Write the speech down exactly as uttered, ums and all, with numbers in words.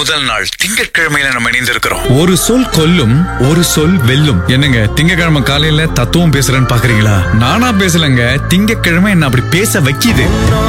முதல் நாள் திங்கட்கிழமையில நம்ம இணைந்திருக்கிறோம். ஒரு சொல் கொல்லும், ஒரு சொல் வெல்லும். என்னங்க திங்கட்கிழமை காலையில தத்துவம் பேசுறேன்னு பாக்குறீங்களா? நானா பேசலங்க, திங்கட்கிழமை என்ன அப்படி பேச வைக்கிது.